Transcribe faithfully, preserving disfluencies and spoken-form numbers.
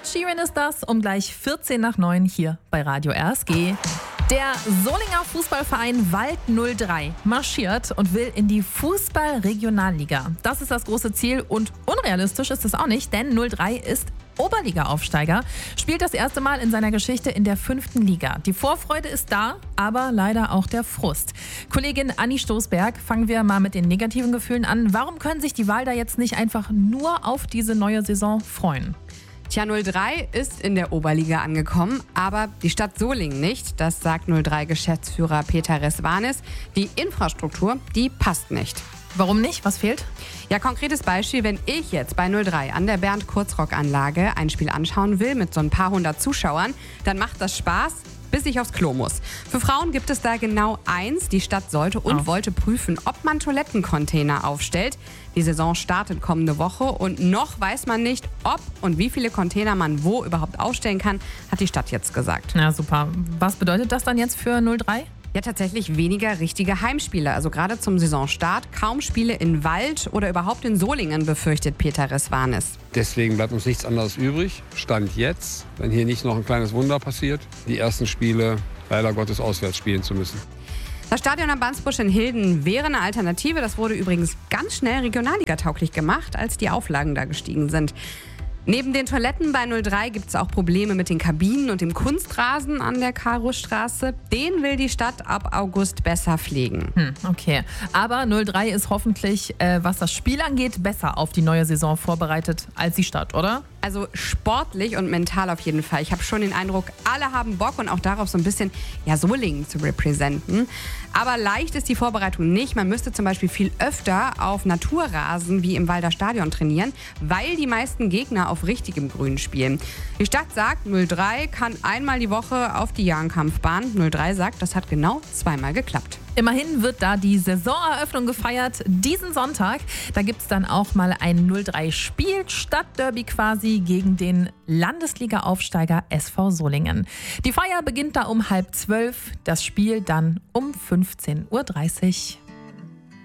Ed Sheeran ist das um gleich vierzehn nach neun hier bei Radio R S G. Der Solinger Fußballverein Wald null drei marschiert und will in die Fußball-Regionalliga. Das ist das große Ziel und unrealistisch ist es auch nicht, denn null drei ist Oberliga-Aufsteiger, spielt das erste Mal in seiner Geschichte in der fünften Liga. Die Vorfreude ist da, aber leider auch der Frust. Kollegin Anni Stoßberg, fangen wir mal mit den negativen Gefühlen an. Warum können sich die Walder jetzt nicht einfach nur auf diese neue Saison freuen? Tja, null drei ist in der Oberliga angekommen, aber die Stadt Solingen nicht. Das sagt null drei-Geschäftsführer Peter Resvanis. Die Infrastruktur, die passt nicht. Warum nicht? Was fehlt? Ja, konkretes Beispiel, wenn ich jetzt bei null drei an der Bernd-Kurzrock-Anlage ein Spiel anschauen will mit so ein paar hundert Zuschauern, dann macht das Spaß, bis ich aufs Klo muss. Für Frauen gibt es da genau eins. Die Stadt sollte und Oh. wollte prüfen, ob man Toilettencontainer aufstellt. Die Saison startet kommende Woche und noch weiß man nicht, ob und wie viele Container man wo überhaupt aufstellen kann, hat die Stadt jetzt gesagt. Na super. Was bedeutet das dann jetzt für null drei? Ja, tatsächlich weniger richtige Heimspiele. Also gerade zum Saisonstart kaum Spiele in Wald oder überhaupt in Solingen, befürchtet Peter Resvanis. Deswegen bleibt uns nichts anderes übrig. Stand jetzt, wenn hier nicht noch ein kleines Wunder passiert, die ersten Spiele leider Gottes auswärts spielen zu müssen. Das Stadion am Bandsbusch in Hilden wäre eine Alternative. Das wurde übrigens ganz schnell regionalligatauglich gemacht, als die Auflagen da gestiegen sind. Neben den Toiletten bei null drei gibt es auch Probleme mit den Kabinen und dem Kunstrasen an der Karlsruhestraße. Den will die Stadt ab August besser pflegen. Hm, okay. Aber null drei ist hoffentlich, äh, was das Spiel angeht, besser auf die neue Saison vorbereitet als die Stadt, oder? Also sportlich und mental auf jeden Fall. Ich habe schon den Eindruck, alle haben Bock und auch darauf, so ein bisschen ja, Solingen zu repräsentieren. Aber leicht ist die Vorbereitung nicht. Man müsste zum Beispiel viel öfter auf Naturrasen wie im Walder Stadion trainieren, weil die meisten Gegner auf richtigem Grün spielen. Die Stadt sagt, null drei kann einmal die Woche auf die Jahrenkampfbahn. null drei sagt, das hat genau zweimal geklappt. Immerhin wird da die Saisoneröffnung gefeiert diesen Sonntag. Da gibt es dann auch mal ein null drei Spiel, Stadtderby quasi, gegen den Landesliga-Aufsteiger S V Solingen. Die Feier beginnt da um halb zwölf, das Spiel dann um fünfzehn Uhr dreißig.